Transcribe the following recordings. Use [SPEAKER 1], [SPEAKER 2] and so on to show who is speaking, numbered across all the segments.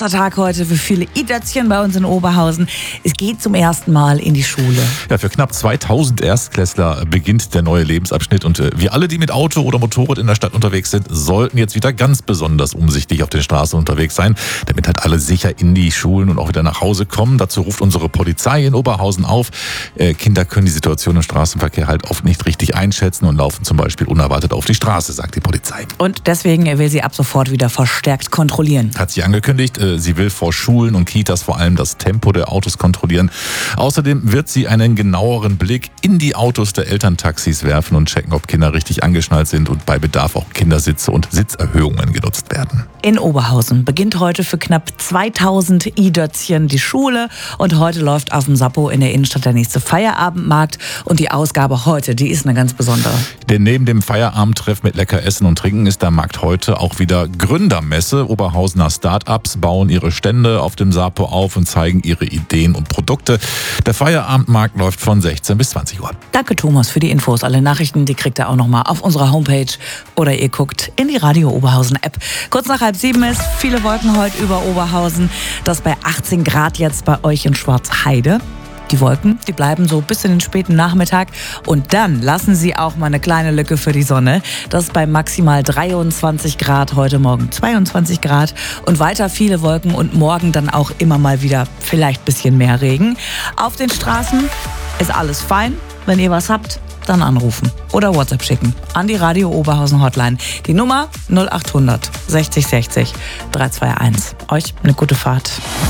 [SPEAKER 1] großer Tag heute für viele Idötzchen bei uns in Oberhausen. Es geht zum ersten Mal in die Schule.
[SPEAKER 2] Ja, für knapp 2000 Erstklässler beginnt der neue Lebensabschnitt und wir alle, die mit Auto oder Motorrad in der Stadt unterwegs sind, sollten jetzt wieder ganz besonders umsichtig auf den Straßen unterwegs sein, damit halt alle sicher in die Schulen und auch wieder nach Hause kommen. Dazu ruft unsere Polizei in Oberhausen auf. Kinder können die Situation im Straßenverkehr halt oft nicht richtig einschätzen und laufen zum Beispiel unerwartet auf die Straße, sagt die Polizei.
[SPEAKER 1] Und deswegen will sie ab sofort wieder verstärkt kontrollieren.
[SPEAKER 2] Hat sie angekündigt, sie will vor Schulen und Kitas vor allem das Tempo der Autos kontrollieren. Außerdem wird sie einen genaueren Blick in die Autos der Elterntaxis werfen und checken, ob Kinder richtig angeschnallt sind und bei Bedarf auch Kindersitze und Sitzerhöhungen genutzt werden.
[SPEAKER 1] In Oberhausen beginnt heute für knapp 2000 Idötzchen die Schule und heute läuft auf dem Sappo in der Innenstadt der nächste Feierabendmarkt und die Ausgabe heute, die ist eine ganz besondere.
[SPEAKER 2] Denn neben dem Feierabendtreff mit lecker Essen und Trinken ist der Markt heute auch wieder Gründermesse. Oberhausener Start-ups bauen ihre Stände auf dem Sappo auf und zeigen ihre Ideen und Produkte. Der Feierabendmarkt läuft von 16 bis 20 Uhr.
[SPEAKER 1] Danke Thomas für die Infos. Alle Nachrichten, die kriegt ihr auch nochmal auf unserer Homepage oder ihr guckt in die Radio Oberhausen App. Kurz nach 6:30 ist viele Wolken heute über Oberhausen. Das bei 18 Grad jetzt bei euch in Schwarzheide. Die Wolken, die bleiben so bis in den späten Nachmittag und dann lassen sie auch mal eine kleine Lücke für die Sonne. Das bei maximal 23 Grad, heute Morgen 22 Grad und weiter viele Wolken und morgen dann auch immer mal wieder vielleicht ein bisschen mehr Regen. Auf den Straßen ist alles fein. Wenn ihr was habt, dann anrufen oder WhatsApp schicken an die Radio Oberhausen Hotline. Die Nummer 0800 60 60 321. Euch eine gute Fahrt.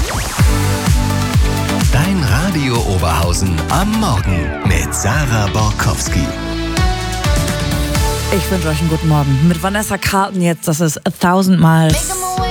[SPEAKER 3] Dein Radio Oberhausen am Morgen mit Sarah Borkowski.
[SPEAKER 1] Ich wünsche euch einen guten Morgen. Mit Vanessa Carlton jetzt, das ist 1000 Miles.